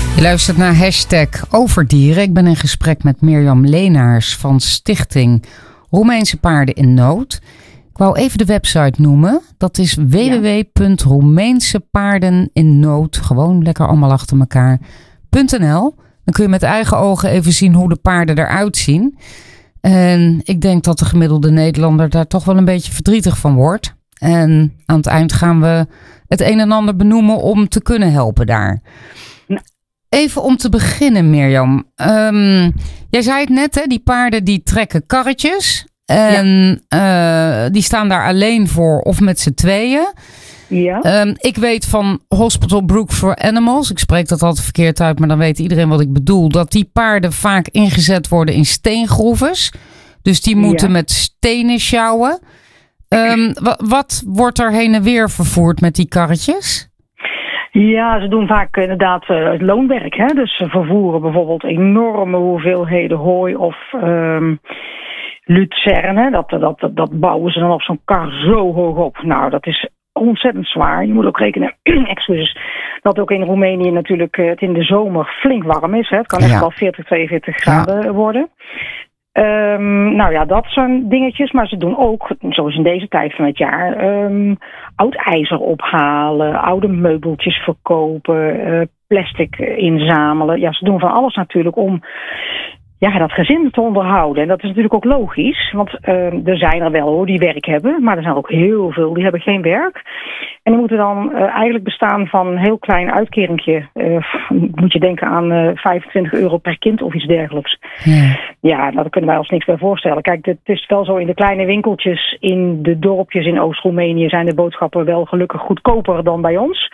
Je luistert naar #Overdieren. Ik ben in gesprek met Mirjam Leenaars van Stichting Roemeense Paarden in Nood. Ik wou even de website noemen. Dat is www.roemeensepaardeninnood, gewoon lekker allemaal achter elkaar.nl. Dan kun je met eigen ogen even zien hoe de paarden eruit zien. En ik denk dat de gemiddelde Nederlander daar toch wel een beetje verdrietig van wordt. En aan het eind gaan we het een en ander benoemen om te kunnen helpen daar. Even om te beginnen, Mirjam. Jij zei het net, hè? Die paarden die trekken karretjes. En die staan daar alleen voor of met z'n tweeën. Ja. Ik weet van Hospital Brook for Animals. Ik spreek dat altijd verkeerd uit, maar dan weet iedereen wat ik bedoel. Dat die paarden vaak ingezet worden in steengroeves. Dus die moeten met stenen sjouwen. Wat wordt er heen en weer vervoerd met die karretjes? Ja, ze doen vaak inderdaad het loonwerk. Hè? Dus ze vervoeren bijvoorbeeld enorme hoeveelheden hooi of lucerne. Dat bouwen ze dan op zo'n kar zo hoog op. Nou, dat is ontzettend zwaar. Je moet ook rekenen, dat ook in Roemenië natuurlijk het in de zomer flink warm is. Hè? Het kan echt wel 40, 42 graden worden. Dat zijn dingetjes, maar ze doen ook, zoals in deze tijd van het jaar, oud ijzer ophalen, oude meubeltjes verkopen, plastic inzamelen. Ja, ze doen van alles natuurlijk om dat gezin te onderhouden. En dat is natuurlijk ook logisch, want er zijn er wel hoor die werk hebben, maar er zijn ook heel veel die hebben geen werk. En die moeten dan eigenlijk bestaan van een heel klein uitkeringje. Moet je denken aan €25 per kind of iets dergelijks. Ja, daar kunnen wij ons niks bij voorstellen. Kijk, het is wel zo in de kleine winkeltjes in de dorpjes in Oost-Roemenië zijn de boodschappen wel gelukkig goedkoper dan bij ons.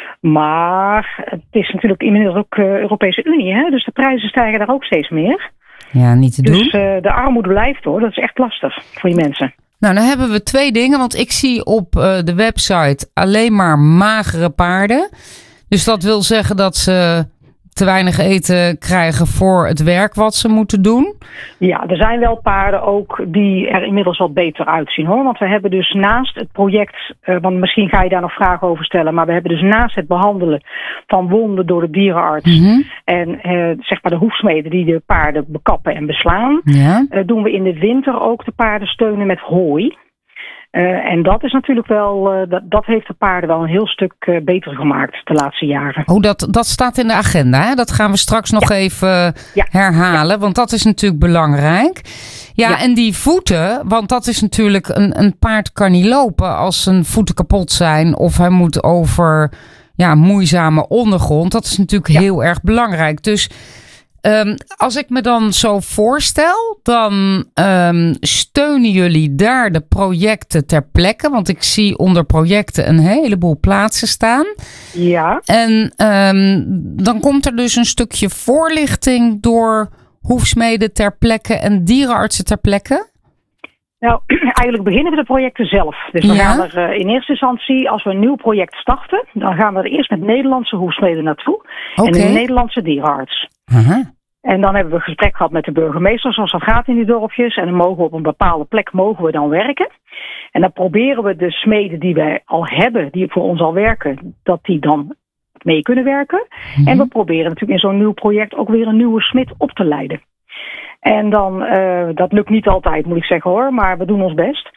Maar het is natuurlijk inmiddels ook Europese Unie, hè? Dus de prijzen stijgen daar ook steeds meer. Ja, niet te doen. Dus de armoede blijft hoor, dat is echt lastig voor die mensen. Nou, dan hebben we twee dingen, want ik zie op de website alleen maar magere paarden. Dus dat wil zeggen dat ze te weinig eten krijgen voor het werk wat ze moeten doen. Ja, er zijn wel paarden ook die er inmiddels wat beter uitzien hoor. Want we hebben dus naast het project, want misschien ga je daar nog vragen over stellen, maar we hebben dus naast het behandelen van wonden door de dierenarts en zeg maar de hoefsmeden die de paarden bekappen en beslaan, doen we in de winter ook de paarden steunen met hooi. En dat is natuurlijk wel, dat heeft de paarden wel een heel stuk beter gemaakt de laatste jaren. Oh, dat staat in de agenda, hè? Dat gaan we straks nog even herhalen, want dat is natuurlijk belangrijk. Ja, en die voeten, want dat is natuurlijk, een paard kan niet lopen als zijn voeten kapot zijn of hij moet over moeizame ondergrond. Dat is natuurlijk heel erg belangrijk. Dus als ik me dan zo voorstel, dan steunen jullie daar de projecten ter plekke. Want ik zie onder projecten een heleboel plaatsen staan. Ja. En dan komt er dus een stukje voorlichting door hoefsmeden ter plekke en dierenartsen ter plekke. Nou, eigenlijk beginnen we de projecten zelf. Dus we gaan er in eerste instantie, als we een nieuw project starten, dan gaan we er eerst met Nederlandse hoefsmeden naartoe. En een Nederlandse dierenarts. En dan hebben we een gesprek gehad met de burgemeester, zoals dat gaat in die dorpjes. En dan mogen we op een bepaalde plek dan werken. En dan proberen we de smeden die wij al hebben, die voor ons al werken, dat die dan mee kunnen werken. En we proberen natuurlijk in zo'n nieuw project ook weer een nieuwe smid op te leiden. En dan, dat lukt niet altijd, moet ik zeggen hoor, maar we doen ons best.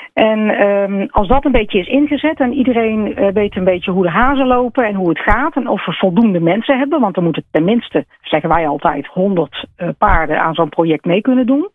En als dat een beetje is ingezet en iedereen weet een beetje hoe de hazen lopen en hoe het gaat en of we voldoende mensen hebben, want er moeten tenminste, zeggen wij altijd, 100 paarden aan zo'n project mee kunnen doen.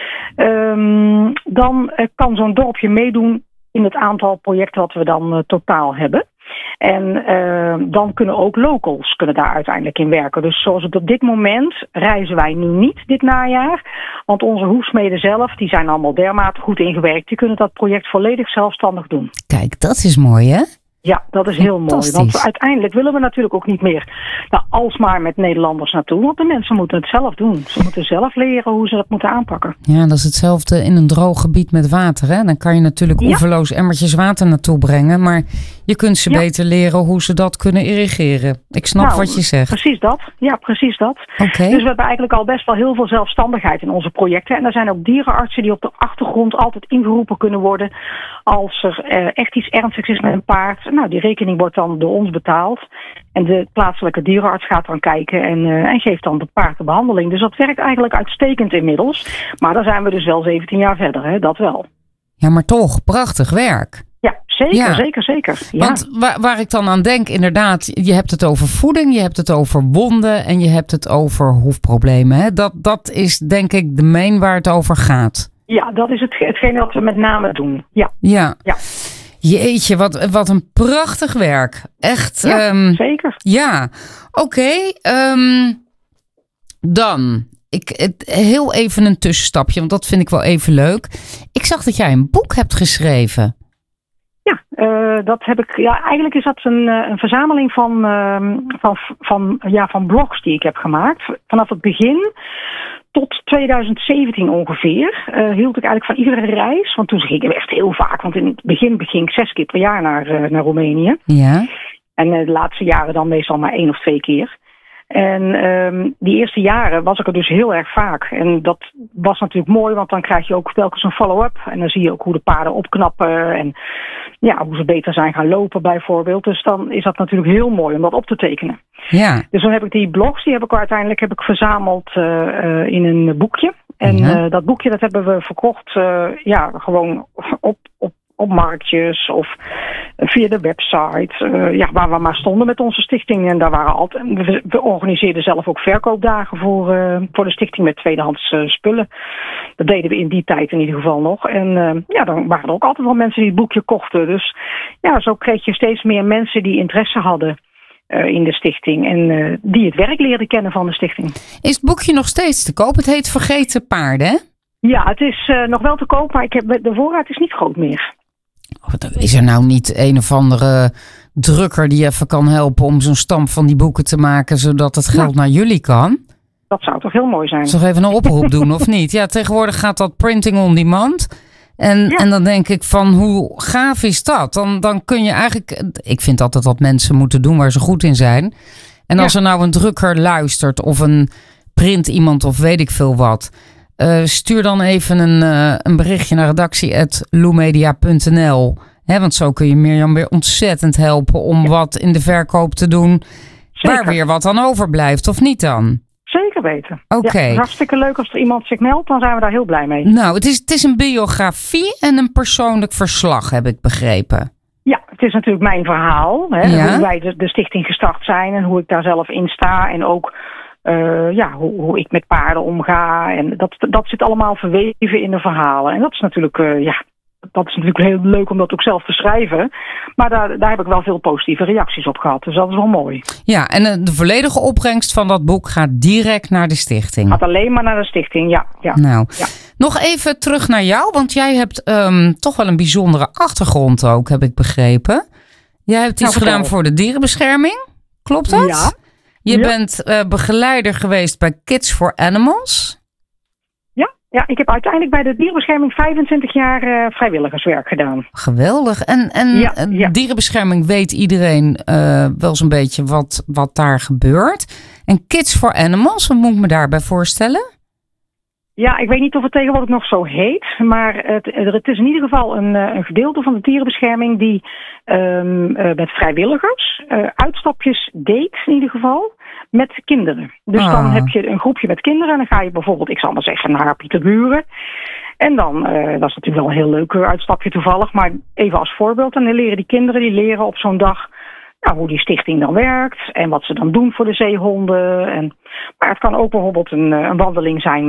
Dan kan zo'n dorpje meedoen in het aantal projecten wat we dan totaal hebben. En dan kunnen ook locals daar uiteindelijk in werken. Dus zoals het op dit moment reizen wij nu niet dit najaar. Want onze hoefsmeden zelf, die zijn allemaal dermate goed ingewerkt. Die kunnen dat project volledig zelfstandig doen. Kijk, dat is mooi hè? Ja, dat is heel mooi. Want uiteindelijk willen we natuurlijk ook niet meer alsmaar met Nederlanders naartoe. Want de mensen moeten het zelf doen. Ze moeten zelf leren hoe ze dat moeten aanpakken. Ja, dat is hetzelfde in een droog gebied met water. Hè? Dan kan je natuurlijk oeverloos emmertjes water naartoe brengen. Maar je kunt ze beter leren hoe ze dat kunnen irrigeren. Ik snap wat je zegt. Precies dat. Ja, precies dat. Okay. Dus we hebben eigenlijk al best wel heel veel zelfstandigheid in onze projecten. En er zijn ook dierenartsen die op de achtergrond altijd ingeroepen kunnen worden als er echt iets ernstigs is met een paard. Nou, die rekening wordt dan door ons betaald. En de plaatselijke dierenarts gaat dan kijken en geeft dan het paard de behandeling. Dus dat werkt eigenlijk uitstekend inmiddels. Maar dan zijn we dus wel 17 jaar verder, hè? Dat wel. Ja, maar toch, prachtig werk. Ja, zeker. Ja. Want waar ik dan aan denk, inderdaad, je hebt het over voeding, je hebt het over wonden en je hebt het over hoefproblemen. Hè? Dat is denk ik de main waar het over gaat. Ja, dat is hetgeen wat we met name doen. Ja. Jeetje, wat een prachtig werk. Echt. Ja, zeker. Ja, oké. Dan, heel even een tussenstapje, want dat vind ik wel even leuk. Ik zag dat jij een boek hebt geschreven. Ja, dat heb ik. Ja, eigenlijk is dat een verzameling van blogs die ik heb gemaakt. Vanaf het begin tot 2017 ongeveer hield ik eigenlijk van iedere reis. Want toen ging ik echt heel vaak. Want in het begin ging ik 6 keer per jaar naar Roemenië. Ja. En de laatste jaren dan meestal maar 1 of 2 keer. En die eerste jaren was ik er dus heel erg vaak. En dat was natuurlijk mooi, want dan krijg je ook telkens een follow-up. En dan zie je ook hoe de paarden opknappen en ja, hoe ze beter zijn gaan lopen bijvoorbeeld. Dus dan is dat natuurlijk heel mooi om dat op te tekenen. Ja. Dus dan heb ik die blogs, die heb ik uiteindelijk verzameld in een boekje. En dat boekje dat hebben we verkocht gewoon op marktjes of via de website, waar we maar stonden met onze stichting. En daar waren we organiseerden zelf ook verkoopdagen voor de stichting met tweedehands spullen. Dat deden we in die tijd in ieder geval nog. En dan waren er ook altijd wel mensen die het boekje kochten. Dus ja, zo kreeg je steeds meer mensen die interesse hadden in de stichting en die het werk leerden kennen van de stichting. Is het boekje nog steeds te koop? Het heet Vergeten Paarden, hè? Ja, het is nog wel te koop, maar de voorraad is niet groot meer. Is er nou niet een of andere drukker die even kan helpen om zo'n stamp van die boeken te maken, zodat het geld naar jullie kan? Dat zou toch heel mooi zijn. Toch even een oproep doen of niet? Ja, tegenwoordig gaat dat printing on demand. En dan denk ik van, hoe gaaf is dat? Dan kun je eigenlijk, ik vind altijd dat mensen moeten doen waar ze goed in zijn. En als er nou een drukker luistert of een print iemand of weet ik veel wat, stuur dan even een berichtje naar redactie@loemedia.nl. Want zo kun je Mirjam weer ontzettend helpen om wat in de verkoop te doen. Zeker. Waar weer wat aan overblijft, of niet dan? Zeker weten. Oké. Ja, hartstikke leuk als er iemand zich meldt, dan zijn we daar heel blij mee. Nou, het is een biografie en een persoonlijk verslag, heb ik begrepen. Ja, het is natuurlijk mijn verhaal. Hè, hoe wij de stichting gestart zijn en hoe ik daar zelf in sta. En ook hoe ik met paarden omga. En dat zit allemaal verweven in de verhalen. En dat is natuurlijk, heel leuk om dat ook zelf te schrijven. Maar daar heb ik wel veel positieve reacties op gehad. Dus dat is wel mooi. Ja, en de volledige opbrengst van dat boek gaat direct naar de stichting? Gaat alleen maar naar de stichting, ja. Nou, nog even terug naar jou. Want jij hebt toch wel een bijzondere achtergrond ook, heb ik begrepen. Jij hebt iets gedaan voor de dierenbescherming. Klopt dat? Ja. Je bent begeleider geweest bij Kids for Animals. Ja, ik heb uiteindelijk bij de dierenbescherming 25 jaar vrijwilligerswerk gedaan. Geweldig. En dierenbescherming weet iedereen wel zo'n beetje wat daar gebeurt. En Kids for Animals, wat moet ik me daarbij voorstellen? Ja, ik weet niet of het tegenwoordig nog zo heet. Maar het is in ieder geval een gedeelte van de dierenbescherming die met vrijwilligers uitstapjes deed in ieder geval. Met kinderen. Dus dan heb je een groepje met kinderen. En dan ga je bijvoorbeeld, ik zal maar zeggen, naar Pieterburen. En dan, dat is natuurlijk wel een heel leuk uitstapje toevallig. Maar even als voorbeeld. En dan leren die kinderen op zo'n dag hoe die stichting dan werkt. En wat ze dan doen voor de zeehonden. Maar het kan ook bijvoorbeeld een wandeling zijn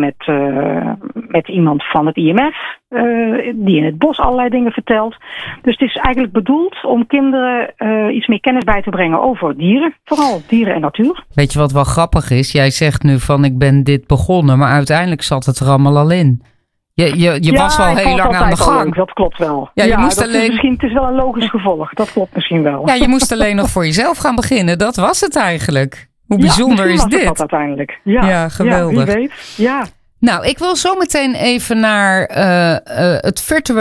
met iemand van het IMF. Die in het bos allerlei dingen vertelt. Dus het is eigenlijk bedoeld om kinderen iets meer kennis bij te brengen over dieren. Vooral dieren en natuur. Weet je wat wel grappig is? Jij zegt nu van ik ben dit begonnen. Maar uiteindelijk zat het er allemaal al in. Je was wel heel lang aan de gang. Dat klopt wel. Ja, het is wel een logisch gevolg. Dat klopt misschien wel. Ja, je moest alleen nog voor jezelf gaan beginnen. Dat was het eigenlijk. Hoe bijzonder is dit? Dat uiteindelijk. Ja, geweldig. Wie weet. Ja. Nou, ik wil zo meteen even naar het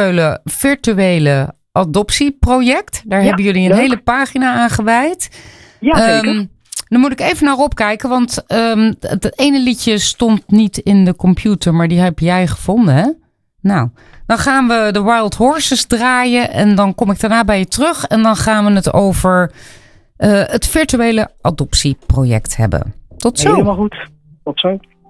virtuele adoptieproject. Daar hebben jullie een hele pagina aan gewijd. Ja, zeker. Dan moet ik even naar opkijken, want het ene liedje stond niet in de computer, maar die heb jij gevonden, hè? Nou, dan gaan we de Wild Horses draaien en dan kom ik daarna bij je terug. En dan gaan we het over het virtuele adoptieproject hebben. Tot zo. Helemaal goed. Tot zo.